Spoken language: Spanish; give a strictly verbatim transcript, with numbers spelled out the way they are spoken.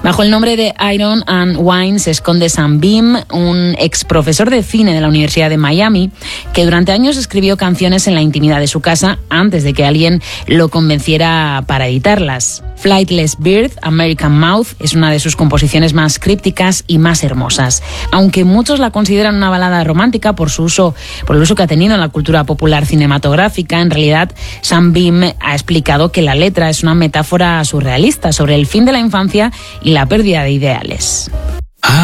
Bajo el nombre de Iron and Wine se esconde Sam Beam, un ex profesor de cine de la Universidad de Miami, que durante años escribió canciones en la intimidad de su casa antes de que alguien lo convenciera para editarlas. Flightless Bird, American Mouth, es una de sus composiciones más crípticas y más hermosas. Aunque muchos la consideran una balada romántica por su uso, por el uso que ha tenido en la cultura popular cinematográfica, en realidad Sam Beam ha explicado que la letra es una metáfora surrealista sobre el fin de la infancia y la pérdida de ideales.